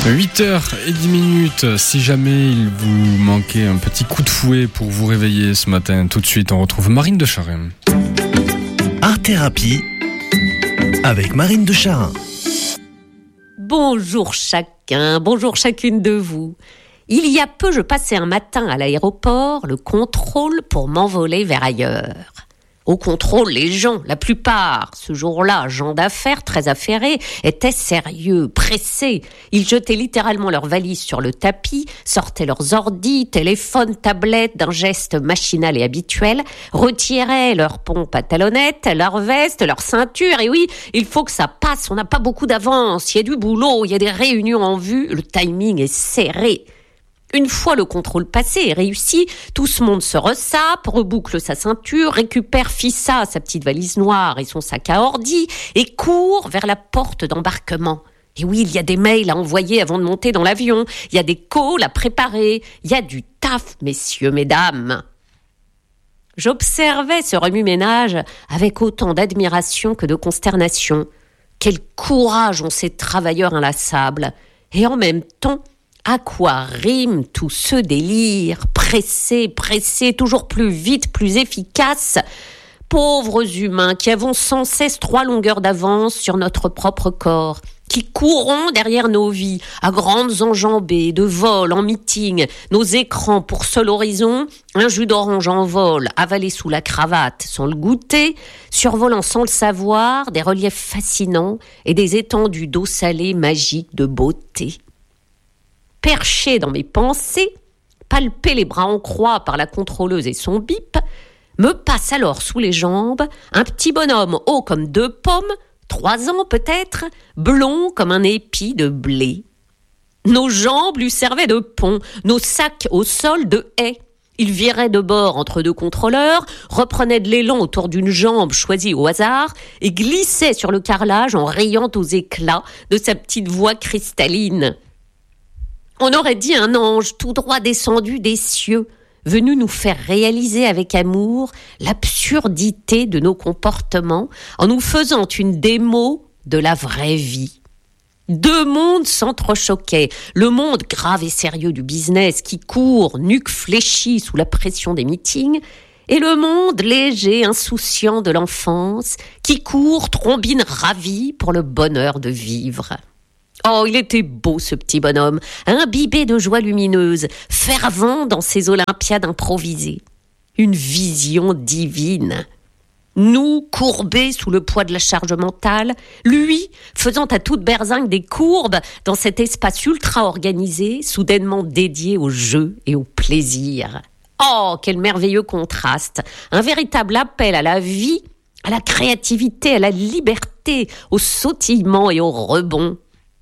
8h10, si jamais il vous manquait un petit coup de fouet pour vous réveiller ce matin, tout de suite on retrouve Marine de Charin. Art Thérapie avec Marine de Charin. Bonjour chacun, bonjour chacune de vous. Il y a peu, je passais un matin à l'aéroport, le contrôle pour m'envoler vers ailleurs. Au contrôle, les gens, la plupart, ce jour-là, gens d'affaires très affairés, étaient sérieux, pressés. Ils jetaient littéralement leurs valises sur le tapis, sortaient leurs ordis, téléphones, tablettes d'un geste machinal et habituel, retiraient leurs pompes à talonnettes, leurs vestes, leurs ceintures. Et oui, il faut que ça passe, on n'a pas beaucoup d'avance, il y a du boulot, il y a des réunions en vue, le timing est serré. Une fois le contrôle passé et réussi, tout ce monde se ressape, reboucle sa ceinture, récupère Fissa, sa petite valise noire et son sac à ordi et court vers la porte d'embarquement. Et oui, il y a des mails à envoyer avant de monter dans l'avion, il y a des calls à préparer, il y a du taf, messieurs, mesdames. J'observais ce remue-ménage avec autant d'admiration que de consternation. Quel courage ont ces travailleurs inlassables. Et en même temps, à quoi rime tout ce délire? Pressé, toujours plus vite, plus efficace. Pauvres humains qui avons sans cesse 3 longueurs d'avance sur notre propre corps, qui courons derrière nos vies, à grandes enjambées, de vol, en meeting, nos écrans pour seul horizon, un jus d'orange en vol, avalé sous la cravate sans le goûter, survolant sans le savoir des reliefs fascinants et des étendues d'eau salée magiques de beauté. Perché dans mes pensées, palpé les bras en croix par la contrôleuse et son bip, me passe alors sous les jambes un petit bonhomme haut comme 2 pommes, 3 ans peut-être, blond comme un épi de blé. Nos jambes lui servaient de pont, nos sacs au sol de haie. Il virait de bord entre 2 contrôleurs, reprenait de l'élan autour d'une jambe choisie au hasard et glissait sur le carrelage en riant aux éclats de sa petite voix cristalline. On aurait dit un ange tout droit descendu des cieux, venu nous faire réaliser avec amour l'absurdité de nos comportements en nous faisant une démo de la vraie vie. 2 mondes s'entrechoquaient, le monde grave et sérieux du business qui court, nuque fléchie sous la pression des meetings, et le monde léger, insouciant de l'enfance qui court, trombine ravie pour le bonheur de vivre. Oh, il était beau ce petit bonhomme, imbibé de joie lumineuse, fervent dans ses olympiades improvisées. Une vision divine. Nous, courbés sous le poids de la charge mentale, lui, faisant à toute berzingue des courbes dans cet espace ultra-organisé, soudainement dédié au jeu et au plaisir. Oh, quel merveilleux contraste! Un véritable appel à la vie, à la créativité, à la liberté, au sautillement et au rebond.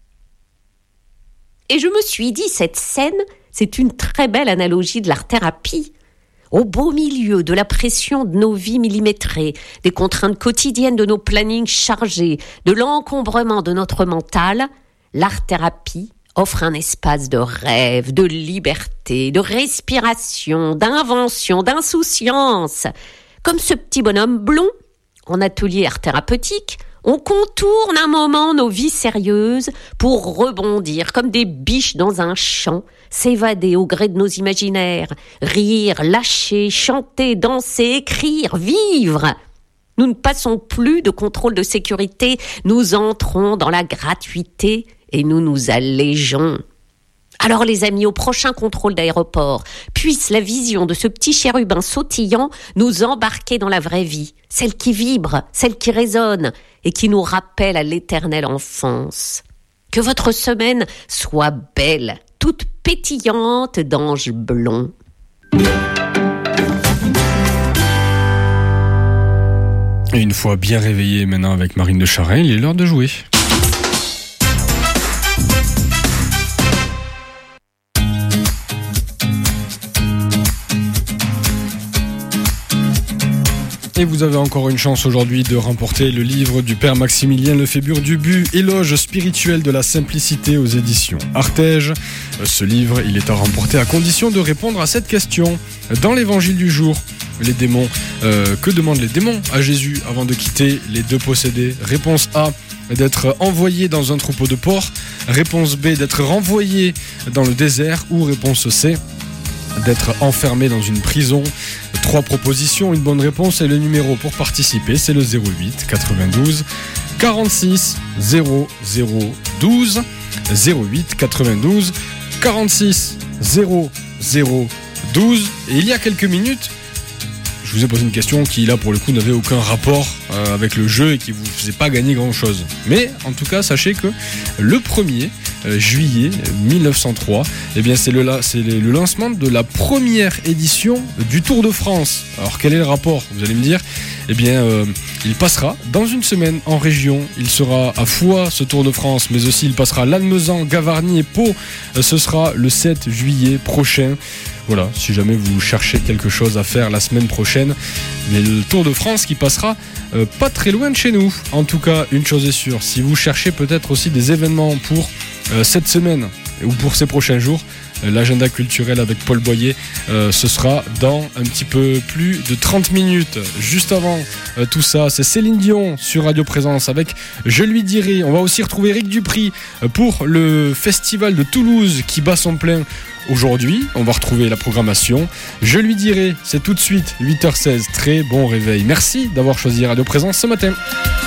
Et je me suis dit, cette scène, c'est une très belle analogie de l'art-thérapie. Au beau milieu de la pression de nos vies millimétrées, des contraintes quotidiennes de nos plannings chargés, de l'encombrement de notre mental, l'art-thérapie offre un espace de rêve, de liberté, de respiration, d'invention, d'insouciance. Comme ce petit bonhomme blond, en atelier art thérapeutique, on contourne un moment nos vies sérieuses pour rebondir comme des biches dans un champ, s'évader au gré de nos imaginaires, rire, lâcher, chanter, danser, écrire, vivre. Nous ne passons plus de contrôle de sécurité, nous entrons dans la gratuité et nous nous allégeons. Alors les amis, au prochain contrôle d'aéroport, puisse la vision de ce petit chérubin sautillant nous embarquer dans la vraie vie, celle qui vibre, celle qui résonne et qui nous rappelle à l'éternelle enfance. Que votre semaine soit belle, toute pétillante d'anges blonds. Et une fois bien réveillé maintenant avec Marine de Charin, il est l'heure de jouer. Et vous avez encore une chance aujourd'hui de remporter le livre du père Maximilien Lefébure-Dubu, Éloge spirituel de la simplicité aux éditions Artege. Ce livre, il est à remporter à condition de répondre à cette question. Dans l'évangile du jour, les démons, que demandent les démons à Jésus avant de quitter les 2 possédés? Réponse A, d'être envoyé dans un troupeau de porcs. Réponse B, d'être renvoyé dans le désert. Ou réponse C, d'être enfermé dans une prison. 3 propositions, une bonne réponse et le numéro pour participer, c'est le 08 92 46 00 12. 08 92 46 00 12. Et il y a quelques minutes, je vous ai posé une question qui là pour le coup n'avait aucun rapport avec le jeu et qui vous faisait pas gagner grand chose. Mais en tout cas sachez que le 1er juillet 1903, eh bien c'est le lancement de la première édition du Tour de France. Alors quel est le rapport, vous allez me dire? Eh bien il passera dans une semaine en région. Il sera à Foix ce Tour de France, mais aussi il passera à Lannemezan, Gavarnie et Pau. Ce sera le 7 juillet prochain. Voilà, si jamais vous cherchez quelque chose à faire la semaine prochaine, mais le Tour de France qui passera pas très loin de chez nous. En tout cas, une chose est sûre, si vous cherchez peut-être aussi des événements pour cette semaine ou pour ces prochains jours, l'agenda culturel avec Paul Boyer, ce sera dans un petit peu plus de 30 minutes. Juste avant tout ça, c'est Céline Dion sur Radio Présence avec Je lui dirai. On va aussi retrouver Eric Dupri pour le festival de Toulouse qui bat son plein aujourd'hui. On va retrouver la programmation. Je lui dirai, c'est tout de suite 8h16. Très bon réveil. Merci d'avoir choisi Radio Présence ce matin.